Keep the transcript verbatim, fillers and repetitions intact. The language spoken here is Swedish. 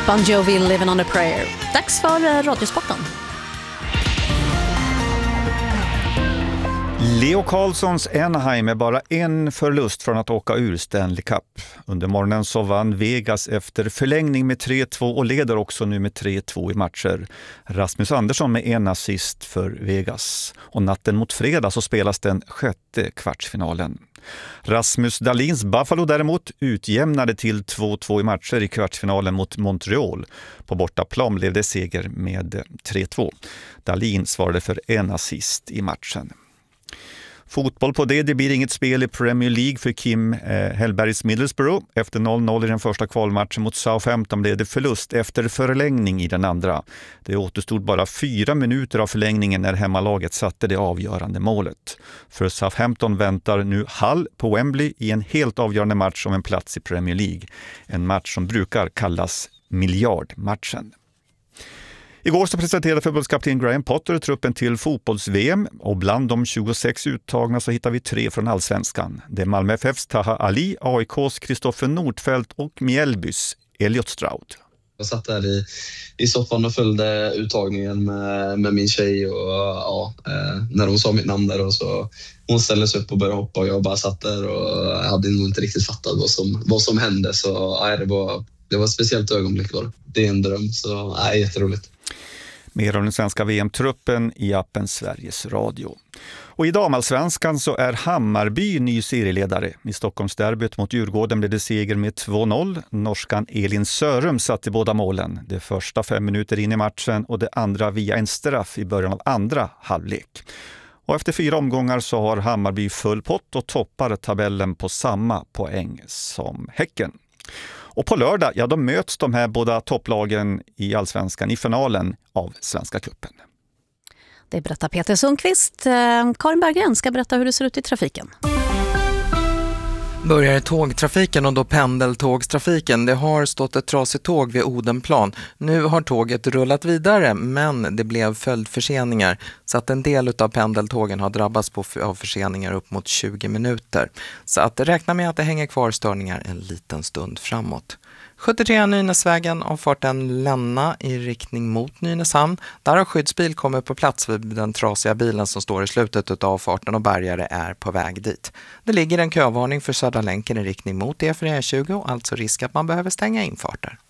Bon Jovi, Living on a Prayer. Dags för eh, Radiosporten. Leo Carlssons Anaheim är bara en förlust från att åka ur Stanley Cup. Under morgonen så vann Vegas efter förlängning med tre två och leder också nu med tre två i matcher. Rasmus Andersson med en assist för Vegas. Och natten mot fredag så spelas den sjätte kvartsfinalen. Rasmus Dahlins Buffalo däremot utjämnade till två två i matcher i kvartsfinalen mot Montreal. På bortaplan blev det seger med tre två. Dahlin svarade för en assist i matchen. Fotboll på det, det blir inget spel i Premier League för Kim eh, Hellbergs Middlesbrough. Efter noll noll i den första kvalmatchen mot Southampton blev det förlust efter förlängning i den andra. Det återstod bara fyra minuter av förlängningen när hemmalaget satte det avgörande målet. För Southampton väntar nu Hull på Wembley i en helt avgörande match om en plats i Premier League. En match som brukar kallas miljardmatchen. Igår så presenterade förbundskapten Graham Potter truppen till fotbolls-V M och bland de tjugosex uttagna så hittar vi tre från Allsvenskan. Det är Malmö F F:s Taha Ali, A I K:s Kristoffer Nordfeldt och Mjällbys Elliot Stroud. Jag satt där i, i soffan och följde uttagningen med, med min tjej och ja, eh, när hon sa mitt namn där och så hon ställde sig upp och började hoppa och jag bara satt där och hade nog inte riktigt fattat vad som, vad som hände så ja, det, var, det var ett speciellt ögonblick var det. Det är en dröm så ja, jätteroligt. Mer om den svenska V M-truppen i appen Sveriges Radio. Och i damallsvenskan så är Hammarby ny serieledare. I Stockholmsderbyt mot Djurgården blev det seger med två noll. Norskan Elin Sörum satt i båda målen. Det första fem minuter in i matchen och det andra via en straff i början av andra halvlek. Och efter fyra omgångar så har Hammarby full pott och toppar tabellen på samma poäng som Häcken. Och på lördag, ja då möts de här båda topplagen i Allsvenskan i finalen av Svenska cupen. Det berättar Peter Sundqvist. Karin Berggren ska berätta hur det ser ut i trafiken. Börjar i tågtrafiken och då pendeltågstrafiken. Det har stått ett trasigt tåg vid Odenplan. Nu har tåget rullat vidare men det blev följdförseningar så att en del av pendeltågen har drabbats på av förseningar upp mot tjugo minuter. Så att räkna med att det hänger kvar störningar en liten stund framåt. sjuttiotre Nynäsvägen, avfarten Länna i riktning mot Nynäshamn. Där har skyddsbil kommit på plats vid den trasiga bilen som står i slutet av avfarten och bärgare är på väg dit. Det ligger en kövarning för Södra länken i riktning mot E fyra E tjugo, alltså risk att man behöver stänga infarter.